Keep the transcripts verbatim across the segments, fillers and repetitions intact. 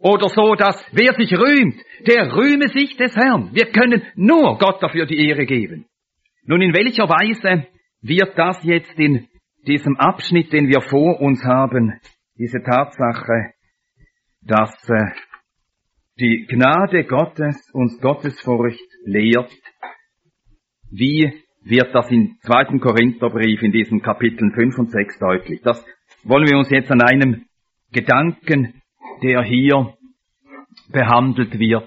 oder so, dass wer sich rühmt, der rühme sich des Herrn. Wir können nur Gott dafür die Ehre geben. Nun, in welcher Weise wird das jetzt in diesem Abschnitt, den wir vor uns haben, diese Tatsache, dass äh, die Gnade Gottes uns Gottesfurcht lehrt, wie wird das im zweiten Korintherbrief in diesen Kapiteln fünf und sechs deutlich? Das wollen wir uns jetzt an einem Gedanken, der hier behandelt wird,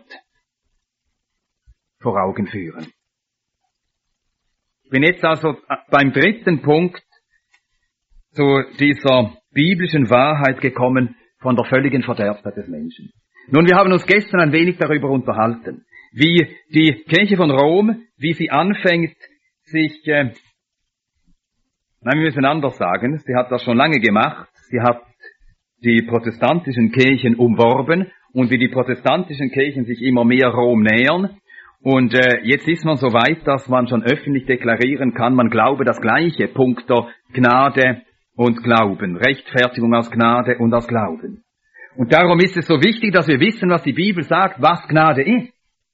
vor Augen führen. Ich bin jetzt also beim dritten Punkt zu dieser biblischen Wahrheit gekommen von der völligen Verderbtheit des Menschen. Nun, wir haben uns gestern ein wenig darüber unterhalten, wie die Kirche von Rom, wie sie anfängt, sich, äh, nein, wir müssen anders sagen, sie hat das schon lange gemacht, sie hat die protestantischen Kirchen umworben und wie die protestantischen Kirchen sich immer mehr Rom nähern. Und äh, jetzt ist man so weit, dass man schon öffentlich deklarieren kann, man glaube das Gleiche, punkto Gnade und Glauben, Rechtfertigung aus Gnade und aus Glauben. Und darum ist es so wichtig, dass wir wissen, was die Bibel sagt, was Gnade ist.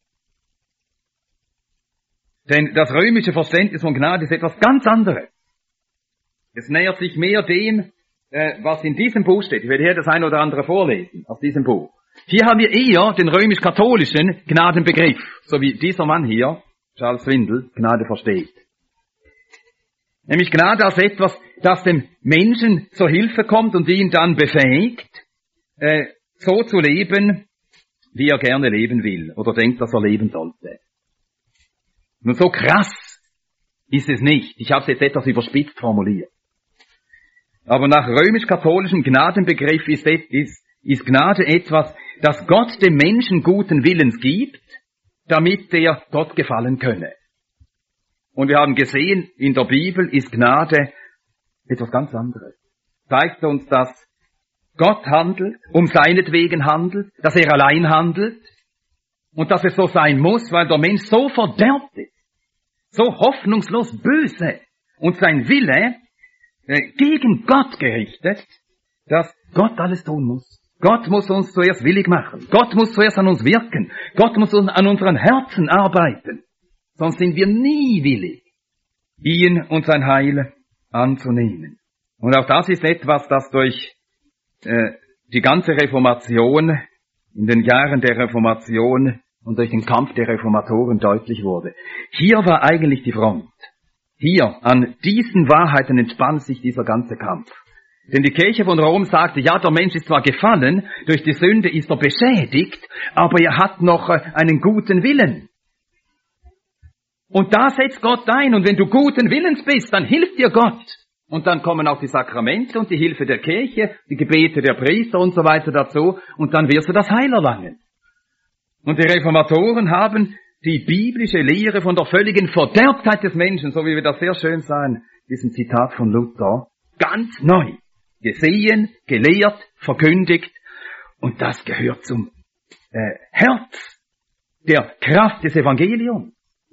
Denn das römische Verständnis von Gnade ist etwas ganz anderes. Es nähert sich mehr dem, äh, was in diesem Buch steht. Ich werde hier das eine oder andere vorlesen aus diesem Buch. Hier haben wir eher den römisch-katholischen Gnadenbegriff, so wie dieser Mann hier, Charles Swindoll, Gnade versteht. Nämlich Gnade als etwas, das dem Menschen zur Hilfe kommt und ihn dann befähigt, äh, so zu leben, wie er gerne leben will oder denkt, dass er leben sollte. Nun, so krass ist es nicht. Ich habe es jetzt etwas überspitzt formuliert. Aber nach römisch-katholischem Gnadenbegriff ist, ist, ist Gnade etwas, das Gott dem Menschen guten Willens gibt, damit der Gott gefallen könne. Und wir haben gesehen, in der Bibel ist Gnade etwas ganz anderes. Zeigt uns, dass Gott handelt, um seinetwegen handelt, dass er allein handelt und dass es so sein muss, weil der Mensch so verderbt ist, so hoffnungslos böse und sein Wille äh, gegen Gott gerichtet, dass Gott alles tun muss. Gott muss uns zuerst willig machen. Gott muss zuerst an uns wirken. Gott muss an unseren Herzen arbeiten. Sonst sind wir nie willig, ihn und sein Heil anzunehmen. Und auch das ist etwas, das durch äh, die ganze Reformation, in den Jahren der Reformation und durch den Kampf der Reformatoren deutlich wurde. Hier war eigentlich die Front. Hier, an diesen Wahrheiten entspann sich dieser ganze Kampf. Denn die Kirche von Rom sagte, ja, der Mensch ist zwar gefallen, durch die Sünde ist er beschädigt, aber er hat noch einen guten Willen. Und da setzt Gott ein, und wenn du guten Willens bist, dann hilft dir Gott. Und dann kommen auch die Sakramente und die Hilfe der Kirche, die Gebete der Priester und so weiter dazu, und dann wirst du das Heil erlangen. Und die Reformatoren haben die biblische Lehre von der völligen Verderbtheit des Menschen, so wie wir das sehr schön sahen, diesen Zitat von Luther, ganz neu gesehen, gelehrt, verkündigt, und das gehört zum äh, Herz der Kraft des Evangeliums.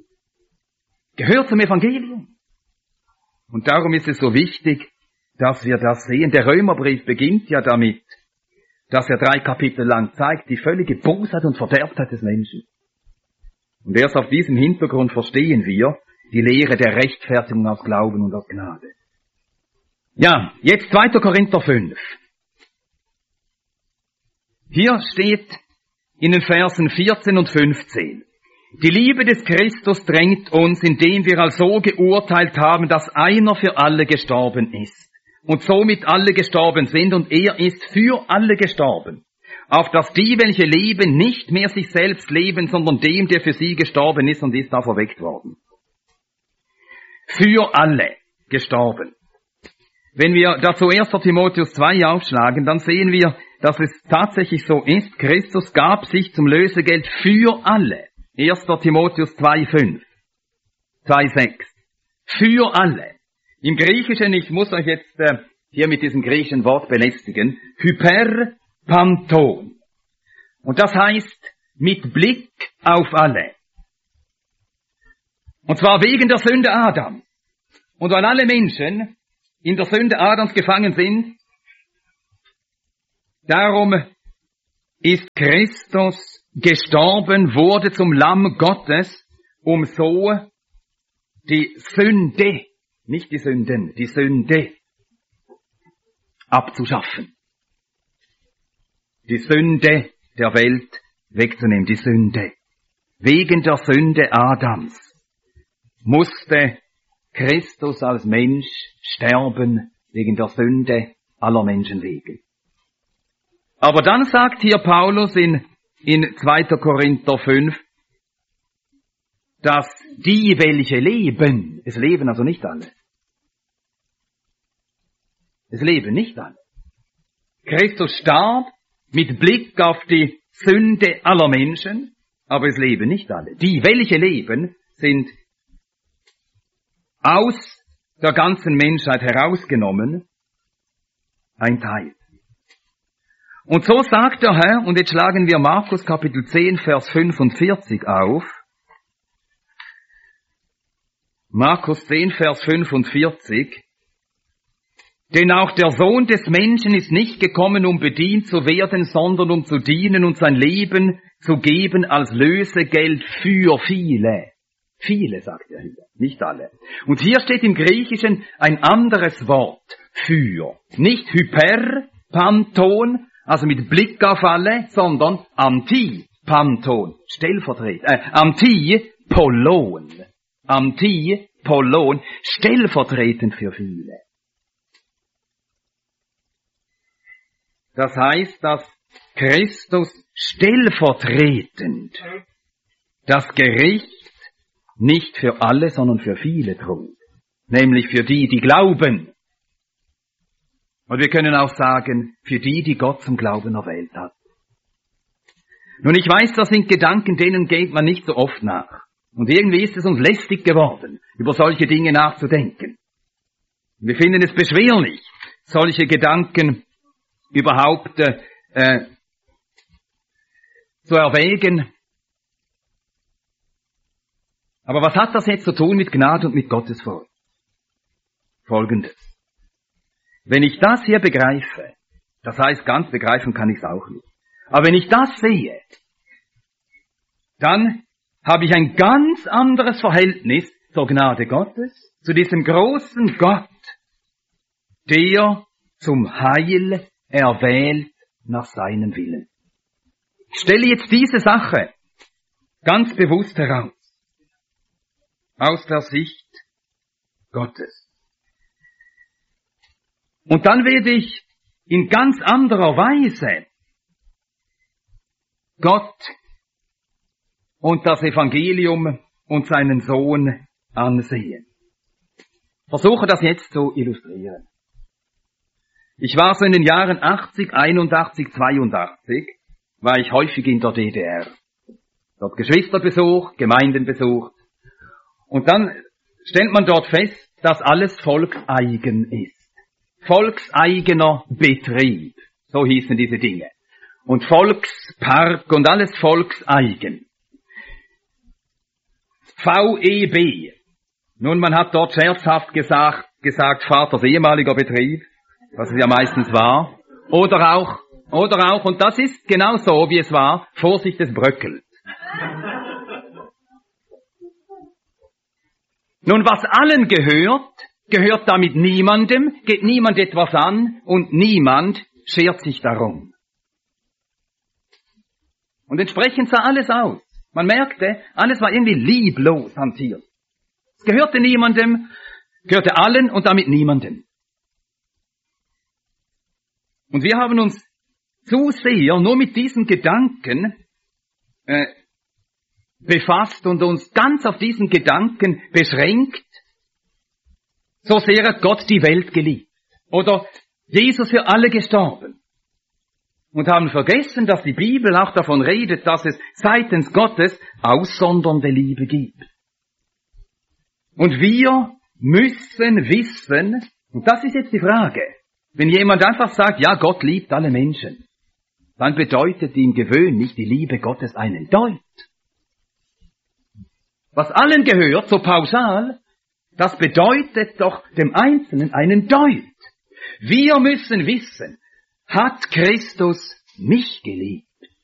Gehört zum Evangelium. Und darum ist es so wichtig, dass wir das sehen. Der Römerbrief beginnt ja damit, dass er drei Kapitel lang zeigt, die völlige Bosheit und Verderbtheit des Menschen. Und erst auf diesem Hintergrund verstehen wir die Lehre der Rechtfertigung aus Glauben und aus Gnade. Ja, jetzt zweiter Korinther fünf. Hier steht in den Versen vierzehn und fünfzehn. Die Liebe des Christus drängt uns, indem wir als so geurteilt haben, dass einer für alle gestorben ist. Und somit alle gestorben sind, und er ist für alle gestorben. Auf dass die, welche leben, nicht mehr sich selbst leben, sondern dem, der für sie gestorben ist und ist da verweckt worden. Für alle gestorben. Wenn wir dazu erster Timotheus zwei aufschlagen, dann sehen wir, dass es tatsächlich so ist, Christus gab sich zum Lösegeld für alle. erster Timotheus zwei fünf, zwei sechs. Für alle. Im Griechischen, ich muss euch jetzt äh, hier mit diesem griechischen Wort belästigen, Hyperpanton. Und das heißt, mit Blick auf alle. Und zwar wegen der Sünde Adam. Und weil alle Menschen in der Sünde Adams gefangen sind, darum ist Christus gestorben, wurde zum Lamm Gottes, um so die Sünde, nicht die Sünden, die Sünde abzuschaffen. Die Sünde der Welt wegzunehmen, die Sünde. Wegen der Sünde Adams musste Christus als Mensch sterben, wegen der Sünde aller Menschen wegen. Aber dann sagt hier Paulus in, in zweiter Korinther fünf, dass die, welche leben, es leben also nicht alle. Es leben nicht alle. Christus starb mit Blick auf die Sünde aller Menschen, aber es leben nicht alle. Die, welche leben, sind aus der ganzen Menschheit herausgenommen, ein Teil. Und so sagt der Herr, und jetzt schlagen wir Markus Kapitel zehn, Vers fünfundvierzig auf. Markus zehn, Vers fünfundvierzig. Denn auch der Sohn des Menschen ist nicht gekommen, um bedient zu werden, sondern um zu dienen und sein Leben zu geben als Lösegeld für viele. Viele, sagt er hier, nicht alle. Und hier steht im Griechischen ein anderes Wort für. Nicht hyper, Panton, also mit Blick auf alle, sondern Anti-Panton, stellvertretend, äh, Anti-Polon. Anti-Polon, stellvertretend für viele. Das heißt, dass Christus stellvertretend das Gericht nicht für alle, sondern für viele trug. Nämlich für die, die glauben. Und wir können auch sagen, für die, die Gott zum Glauben erwählt hat. Nun, ich weiß, das sind Gedanken, denen geht man nicht so oft nach. Und irgendwie ist es uns lästig geworden, über solche Dinge nachzudenken. Wir finden es beschwerlich, solche Gedanken überhaupt äh, zu erwägen. Aber was hat das jetzt zu tun mit Gnade und mit Gottesfurcht? Folgendes. Wenn ich das hier begreife, das heißt, ganz begreifen kann ich es auch nicht, aber wenn ich das sehe, dann habe ich ein ganz anderes Verhältnis zur Gnade Gottes, zu diesem großen Gott, der zum Heil erwählt nach seinem Willen. Ich stelle jetzt diese Sache ganz bewusst heraus, aus der Sicht Gottes. Und dann werde ich in ganz anderer Weise Gott und das Evangelium und seinen Sohn ansehen. Versuche das jetzt zu illustrieren. Ich war so in den Jahren achtzig, einundachtzig, zweiundachtzig, war ich häufig in der D D R. Dort Geschwister besucht, Gemeinden besucht. Und dann stellt man dort fest, dass alles volkseigen ist. Volkseigener Betrieb, so hießen diese Dinge. Und Volkspark und alles volkseigen. V E B. Nun, man hat dort scherzhaft gesagt, gesagt Vaters ehemaliger Betrieb, was es ja meistens war. Oder auch, oder auch, und das ist genau so, wie es war, Vorsicht, es bröckelt. Nun, was allen gehört, gehört damit niemandem, geht niemand etwas an und niemand schert sich darum. Und entsprechend sah alles aus. Man merkte, alles war irgendwie lieblos hantiert. Es gehörte niemandem, gehörte allen und damit niemandem. Und wir haben uns zu sehr nur mit diesen Gedanken äh, befasst und uns ganz auf diesen Gedanken beschränkt, so sehr hat Gott die Welt geliebt. Oder Jesus für alle gestorben. Und haben vergessen, dass die Bibel auch davon redet, dass es seitens Gottes aussondernde Liebe gibt. Und wir müssen wissen, und das ist jetzt die Frage, wenn jemand einfach sagt, ja, Gott liebt alle Menschen, dann bedeutet ihm gewöhnlich die Liebe Gottes einen Deut. Was allen gehört, so pauschal, das bedeutet doch dem Einzelnen einen Deut. Wir müssen wissen, hat Christus mich geliebt?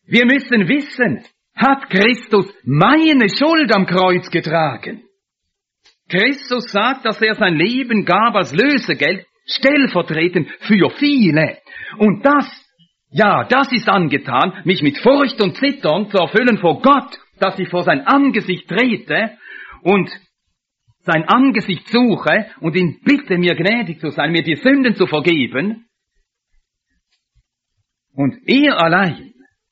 Wir müssen wissen, hat Christus meine Schuld am Kreuz getragen? Christus sagt, dass er sein Leben gab als Lösegeld, stellvertretend für viele. Und das, ja, das ist angetan, mich mit Furcht und Zittern zu erfüllen vor Gott, dass ich vor sein Angesicht trete und sein Angesicht suche und ihn bitte, mir gnädig zu sein, mir die Sünden zu vergeben. Und er allein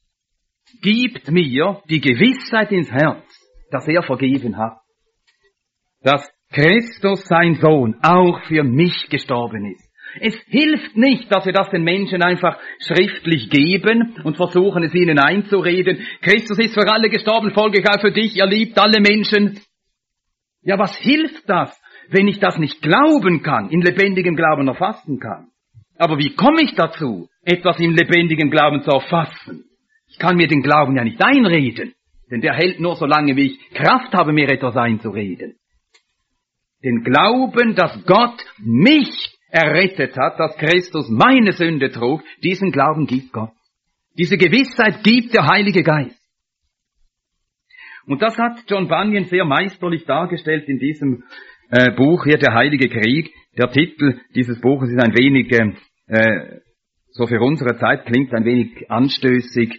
gibt mir die Gewissheit ins Herz, dass er vergeben hat. Dass Christus, sein Sohn, auch für mich gestorben ist. Es hilft nicht, dass wir das den Menschen einfach schriftlich geben und versuchen, es ihnen einzureden. Christus ist für alle gestorben, folglich auch für dich, er liebt alle Menschen. Ja, was hilft das, wenn ich das nicht glauben kann, in lebendigem Glauben erfassen kann? Aber wie komme ich dazu, etwas im lebendigen Glauben zu erfassen? Ich kann mir den Glauben ja nicht einreden, denn der hält nur so lange, wie ich Kraft habe, mir etwas einzureden. Den Glauben, dass Gott mich errettet hat, dass Christus meine Sünde trug, diesen Glauben gibt Gott. Diese Gewissheit gibt der Heilige Geist. Und das hat John Bunyan sehr meisterlich dargestellt in diesem äh, Buch hier, Der Heilige Krieg. Der Titel dieses Buches ist ein wenig, äh, so für unsere Zeit klingt ein wenig anstößig,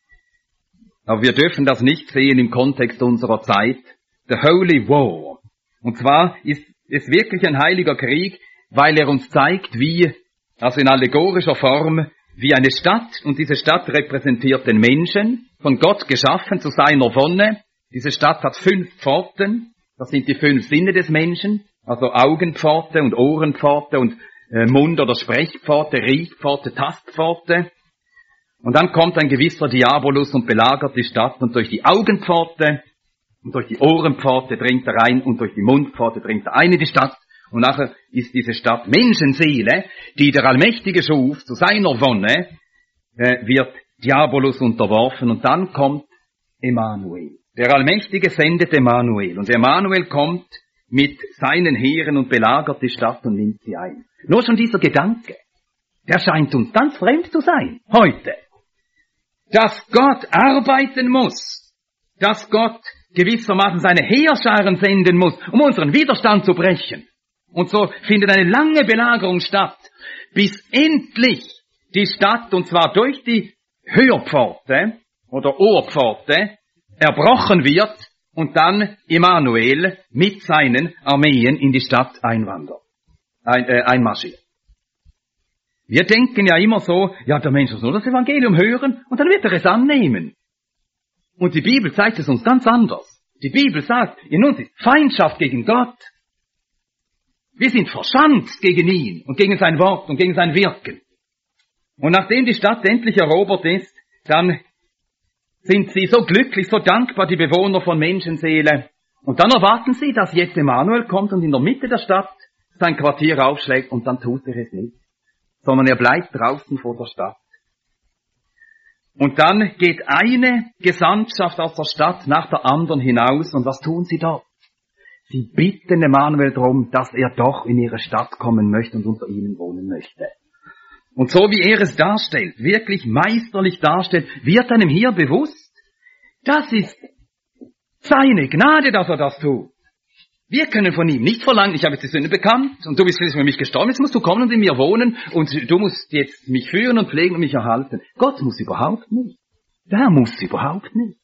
aber wir dürfen das nicht sehen im Kontext unserer Zeit. The Holy War. Und zwar ist es wirklich ein heiliger Krieg, weil er uns zeigt, wie, also in allegorischer Form, wie eine Stadt, und diese Stadt repräsentiert den Menschen, von Gott geschaffen zu seiner Wonne. Diese Stadt hat fünf Pforten, das sind die fünf Sinne des Menschen, also Augenpforte und Ohrenpforte und äh, Mund- oder Sprechpforte, Riechpforte, Tastpforte. Und dann kommt ein gewisser Diabolus und belagert die Stadt, und durch die Augenpforte und durch die Ohrenpforte dringt er rein und durch die Mundpforte dringt er ein in die Stadt. Und nachher ist diese Stadt Menschenseele, die der Allmächtige schuf, zu seiner Wonne, äh, wird Diabolus unterworfen, und dann kommt Emmanuel. Der Allmächtige sendet Emmanuel, und Emmanuel kommt mit seinen Heeren und belagert die Stadt und nimmt sie ein. Nur schon dieser Gedanke, der scheint uns ganz fremd zu sein, heute. Dass Gott arbeiten muss, dass Gott gewissermaßen seine Heerscharen senden muss, um unseren Widerstand zu brechen. Und so findet eine lange Belagerung statt, bis endlich die Stadt, und zwar durch die Hörpforte oder Ohrpforte, erbrochen wird und dann Immanuel mit seinen Armeen in die Stadt einwandert, ein, äh, einmarschiert. Wir denken ja immer so, ja, der Mensch muss nur das Evangelium hören und dann wird er es annehmen. Und die Bibel zeigt es uns ganz anders. Die Bibel sagt, in uns ist Feindschaft gegen Gott. Wir sind verschanzt gegen ihn und gegen sein Wort und gegen sein Wirken. Und nachdem die Stadt endlich erobert ist, dann sind sie so glücklich, so dankbar, die Bewohner von Menschenseele. Und dann erwarten sie, dass jetzt Emmanuel kommt und in der Mitte der Stadt sein Quartier aufschlägt, und dann tut er es nicht, sondern er bleibt draußen vor der Stadt. Und dann geht eine Gesandtschaft aus der Stadt nach der anderen hinaus, und was tun sie dort? Sie bitten Emmanuel darum, dass er doch in ihre Stadt kommen möchte und unter ihnen wohnen möchte. Und so wie er es darstellt, wirklich meisterlich darstellt, wird einem hier bewusst, das ist seine Gnade, dass er das tut. Wir können von ihm nicht verlangen, ich habe jetzt die Sünde bekannt und du bist für mich gestorben, jetzt musst du kommen und in mir wohnen und du musst jetzt mich führen und pflegen und mich erhalten. Gott muss überhaupt nicht. Der muss überhaupt nicht.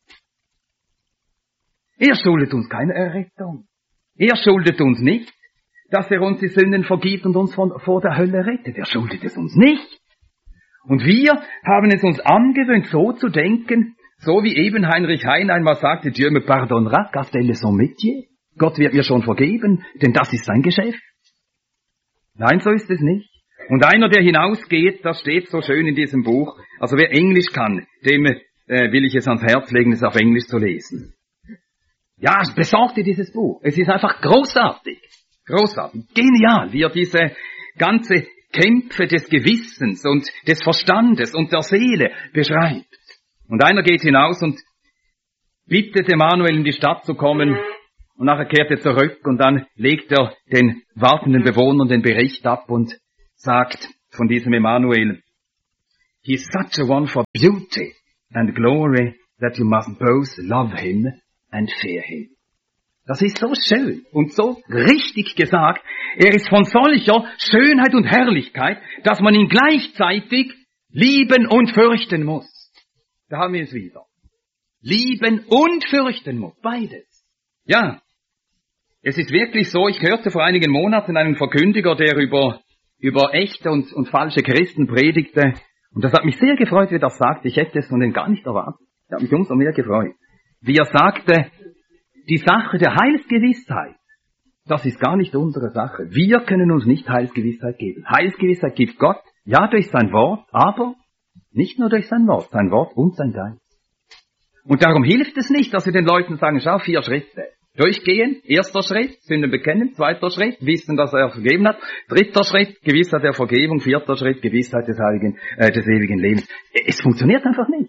Er schuldet uns keine Errettung. Er schuldet uns nicht, dass er uns die Sünden vergibt und uns von, vor der Hölle rettet. Er schuldet es uns nicht. Und wir haben es uns angewöhnt, so zu denken, so wie eben Heinrich Heine einmal sagte, Dieu me pardonnera, car tel est son métier. Gott wird mir schon vergeben, denn das ist sein Geschäft. Nein, so ist es nicht. Und einer, der hinausgeht, das steht so schön in diesem Buch, also wer Englisch kann, dem äh, will ich es ans Herz legen, es auf Englisch zu lesen. Ja, besorgt dir dieses Buch. Es ist einfach großartig. Großartig. Genial, wie er diese ganze Kämpfe des Gewissens und des Verstandes und der Seele beschreibt. Und einer geht hinaus und bittet Emmanuel in die Stadt zu kommen, und nachher kehrt er zurück und dann legt er den wartenden Bewohnern den Bericht ab und sagt von diesem Emmanuel, he is such a one for beauty, and glory that you must both love him and fear him. Das ist so schön und so richtig gesagt. Er ist von solcher Schönheit und Herrlichkeit, dass man ihn gleichzeitig lieben und fürchten muss. Da haben wir es wieder. Lieben und fürchten muss. Beides. Ja. Es ist wirklich so, ich hörte vor einigen Monaten einen Verkündiger, der über, über echte und, und falsche Christen predigte. Und das hat mich sehr gefreut, wie er das sagte. Ich hätte es von denen gar nicht erwartet. Ich habe mich umso mehr gefreut. Wie er sagte, die Sache der Heilsgewissheit, das ist gar nicht unsere Sache. Wir können uns nicht Heilsgewissheit geben. Heilsgewissheit gibt Gott, ja, durch sein Wort, aber nicht nur durch sein Wort, sein Wort und sein Geist. Und darum hilft es nicht, dass wir den Leuten sagen, schau, vier Schritte. Durchgehen, erster Schritt, Sünden bekennen, zweiter Schritt, wissen, dass er vergeben hat, dritter Schritt, Gewissheit der Vergebung, vierter Schritt, Gewissheit des heiligen, äh, des ewigen Lebens. Es funktioniert einfach nicht.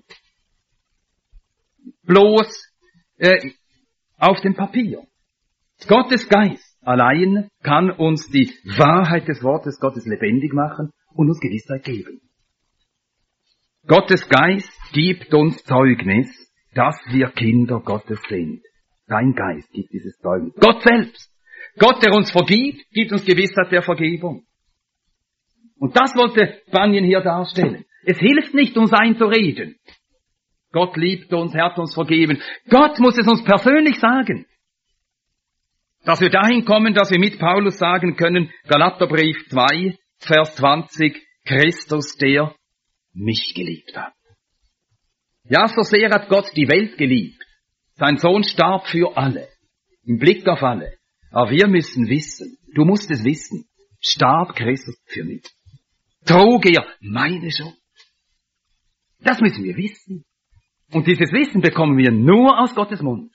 Bloß äh, auf dem Papier. Gottes Geist allein kann uns die Wahrheit des Wortes Gottes lebendig machen und uns Gewissheit geben. Gottes Geist gibt uns Zeugnis, dass wir Kinder Gottes sind. Sein Geist gibt dieses Zeugnis. Gott selbst. Gott, der uns vergibt, gibt uns Gewissheit der Vergebung. Und das wollte Bunyan hier darstellen. Es hilft nicht, uns einzureden. Gott liebt uns, er hat uns vergeben. Gott muss es uns persönlich sagen. Dass wir dahin kommen, dass wir mit Paulus sagen können, Galaterbrief zwei, Vers zwanzig, Christus, der mich geliebt hat. Ja, so sehr hat Gott die Welt geliebt. Sein Sohn starb für alle, im Blick auf alle. Aber wir müssen wissen, du musst es wissen, starb Christus für mich. Trug er meine Schuld. Das müssen wir wissen. Und dieses Wissen bekommen wir nur aus Gottes Mund.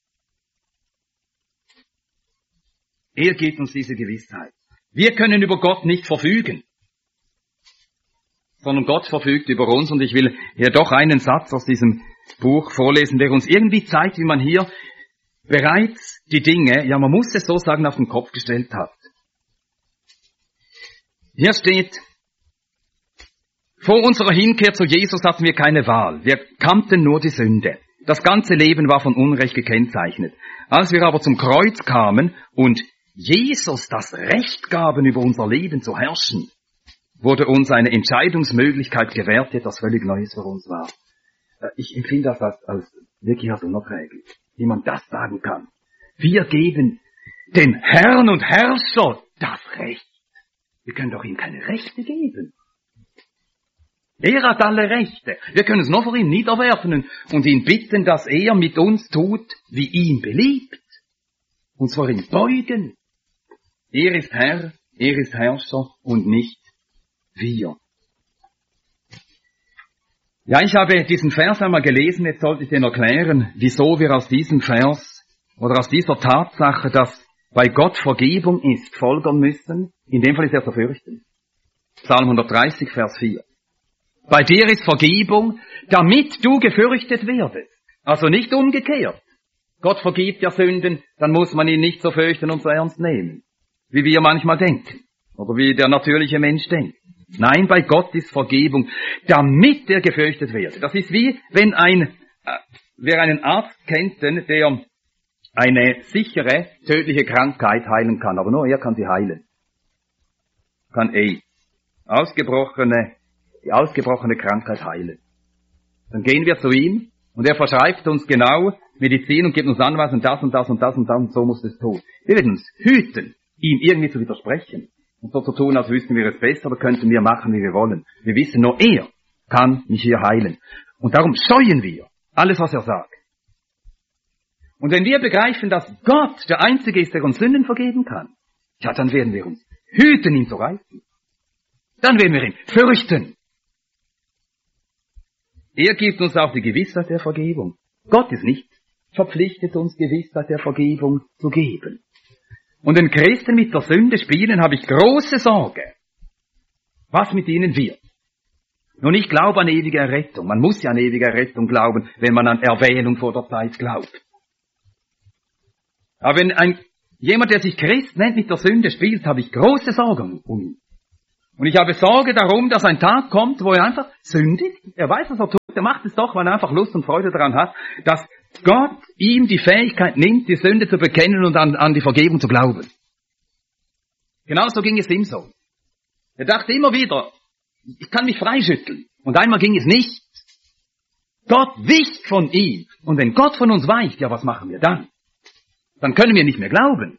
Er gibt uns diese Gewissheit. Wir können über Gott nicht verfügen, sondern Gott verfügt über uns. Und ich will hier doch einen Satz aus diesem Buch vorlesen, der uns irgendwie zeigt, wie man hier bereits die Dinge, ja man muss es so sagen, auf den Kopf gestellt hat. Hier steht, vor unserer Hinkehr zu Jesus hatten wir keine Wahl. Wir kannten nur die Sünde. Das ganze Leben war von Unrecht gekennzeichnet. Als wir aber zum Kreuz kamen und Jesus das Recht gaben, über unser Leben zu herrschen, wurde uns eine Entscheidungsmöglichkeit gewährt, die etwas völlig Neues für uns war. Ich empfinde das als, als wirklich als unerträglich, wie man das sagen kann. Wir geben dem Herrn und Herrscher das Recht. Wir können doch ihm keine Rechte geben. Er hat alle Rechte. Wir können es nur vor ihm niederwerfen und ihn bitten, dass er mit uns tut, wie ihm beliebt. Uns vor ihm beugen. Er ist Herr, er ist Herrscher und nicht wir. Ja, ich habe diesen Vers einmal gelesen, jetzt sollte ich den erklären, wieso wir aus diesem Vers oder aus dieser Tatsache, dass bei Gott Vergebung ist, folgern müssen. In dem Fall ist er zu fürchten. Psalm hundertdreißig, Vers vier. Bei dir ist Vergebung, damit du gefürchtet werdest. Also nicht umgekehrt. Gott vergibt ja Sünden, dann muss man ihn nicht so fürchten und so ernst nehmen, wie wir manchmal denken oder wie der natürliche Mensch denkt. Nein, bei Gott ist Vergebung, damit er gefürchtet wird. Das ist wie, wenn ein, äh, wer einen Arzt kennt, der eine sichere, tödliche Krankheit heilen kann, aber nur er kann sie heilen. Kann AIDS, ausgebrochene, die ausgebrochene Krankheit heilen. Dann gehen wir zu ihm und er verschreibt uns genau Medizin und gibt uns Anweisungen, das und das und das und das und so muss es tun. Wir werden uns hüten, ihm irgendwie zu widersprechen. Und so zu tun, als wüssten wir es besser, oder könnten wir machen, wie wir wollen. Wir wissen, nur er kann mich hier heilen. Und darum scheuen wir alles, was er sagt. Und wenn wir begreifen, dass Gott der Einzige ist, der uns Sünden vergeben kann, ja, dann werden wir uns hüten, ihn zu reißen. Dann werden wir ihn fürchten. Er gibt uns auch die Gewissheit der Vergebung. Gott ist nicht verpflichtet, uns Gewissheit der Vergebung zu geben. Und wenn Christen mit der Sünde spielen, habe ich große Sorge, was mit ihnen wird. Nun, ich glaube an ewige Errettung. Man muss ja an ewige Errettung glauben, wenn man an Erwählung vor der Zeit glaubt. Aber wenn ein, jemand, der sich Christ nennt, mit der Sünde spielt, habe ich große Sorgen um ihn. Und ich habe Sorge darum, dass ein Tag kommt, wo er einfach sündigt. Er weiß, was er tut. Er macht es doch, weil er einfach Lust und Freude daran hat, dass Gott ihm die Fähigkeit nimmt, die Sünde zu bekennen und an, an die Vergebung zu glauben. Genauso ging es ihm so. Er dachte immer wieder, ich kann mich freischütteln. Und einmal ging es nicht. Gott wich von ihm. Und wenn Gott von uns weicht, ja, was machen wir dann? Dann können wir nicht mehr glauben.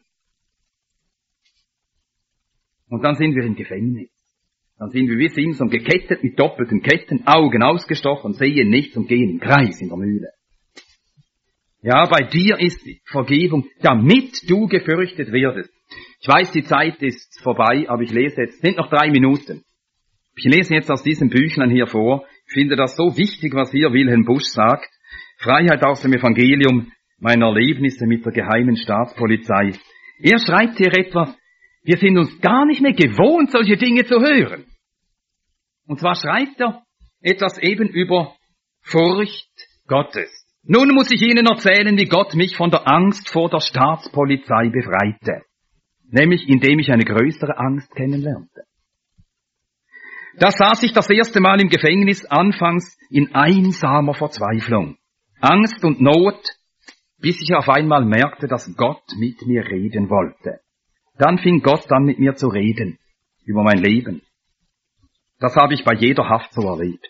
Und dann sind wir im Gefängnis. Dann sind wir wie Simson gekettet mit doppelten Ketten, Augen ausgestochen, sehen nichts und gehen im Kreis in der Mühle. Ja, bei dir ist die Vergebung, damit du gefürchtet werdest. Ich weiß, die Zeit ist vorbei, aber ich lese jetzt, es sind noch drei Minuten. Ich lese jetzt aus diesem Büchlein hier vor. Ich finde das so wichtig, was hier Wilhelm Busch sagt. Freiheit aus dem Evangelium, meine Erlebnisse mit der geheimen Staatspolizei. Er schreibt hier etwas, wir sind uns gar nicht mehr gewohnt, solche Dinge zu hören. Und zwar schreibt er etwas eben über Furcht Gottes. Nun muss ich Ihnen erzählen, wie Gott mich von der Angst vor der Staatspolizei befreite. Nämlich indem ich eine größere Angst kennenlernte. Da saß ich das erste Mal im Gefängnis, anfangs in einsamer Verzweiflung. Angst und Not, bis ich auf einmal merkte, dass Gott mit mir reden wollte. Dann fing Gott an mit mir zu reden, über mein Leben. Das habe ich bei jeder Haft so erlebt.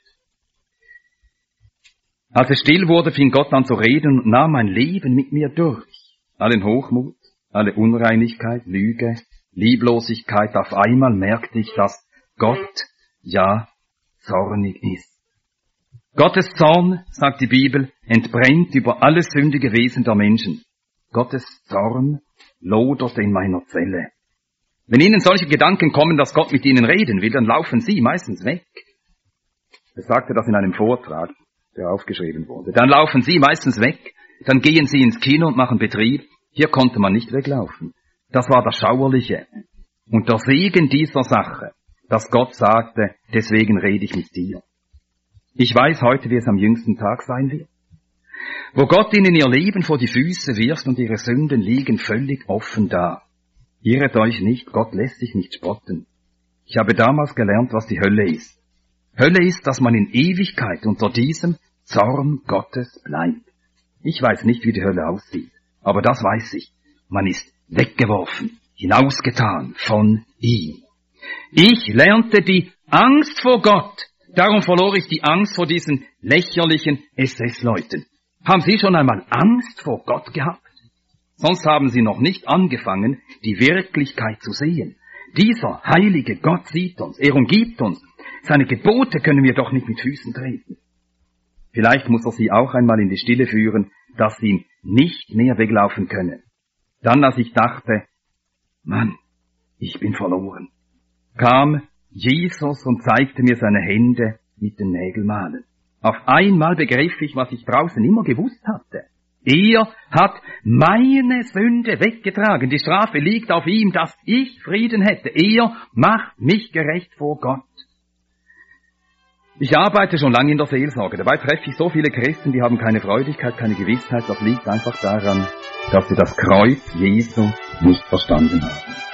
Als es still wurde, fing Gott an zu reden und nahm mein Leben mit mir durch. Allen Hochmut, alle Unreinigkeit, Lüge, Lieblosigkeit, auf einmal merkte ich, dass Gott, ja, zornig ist. Gottes Zorn, sagt die Bibel, entbrennt über alles sündige Wesen der Menschen. Gottes Zorn lodert in meiner Zelle. Wenn Ihnen solche Gedanken kommen, dass Gott mit Ihnen reden will, dann laufen Sie meistens weg. Er sagte das in einem Vortrag, der aufgeschrieben wurde. Dann laufen Sie meistens weg, dann gehen Sie ins Kino und machen Betrieb. Hier konnte man nicht weglaufen. Das war das Schauerliche. Und der Segen dieser Sache, dass Gott sagte, deswegen rede ich mit dir. Ich weiß heute, wie es am jüngsten Tag sein wird. Wo Gott ihnen ihr Leben vor die Füße wirft und ihre Sünden liegen völlig offen da. Irret euch nicht, Gott lässt sich nicht spotten. Ich habe damals gelernt, was die Hölle ist. Hölle ist, dass man in Ewigkeit unter diesem Zorn Gottes bleibt. Ich weiß nicht, wie die Hölle aussieht, aber das weiß ich. Man ist weggeworfen, hinausgetan von ihm. Ich lernte die Angst vor Gott. Darum verlor ich die Angst vor diesen lächerlichen S S-Leuten. Haben Sie schon einmal Angst vor Gott gehabt? Sonst haben Sie noch nicht angefangen, die Wirklichkeit zu sehen. Dieser heilige Gott sieht uns, er umgibt uns. Seine Gebote können wir doch nicht mit Füßen treten. Vielleicht muss er Sie auch einmal in die Stille führen, dass Sie ihm nicht mehr weglaufen können. Dann, als ich dachte, Mann, ich bin verloren, kam Jesus und zeigte mir seine Hände mit den Nägelmalen. Auf einmal begriff ich, was ich draußen immer gewusst hatte. Er hat meine Sünde weggetragen. Die Strafe liegt auf ihm, dass ich Frieden hätte. Er macht mich gerecht vor Gott. Ich arbeite schon lange in der Seelsorge. Dabei treffe ich so viele Christen, die haben keine Freudigkeit, keine Gewissheit. Das liegt einfach daran, dass sie das Kreuz Jesu nicht verstanden haben.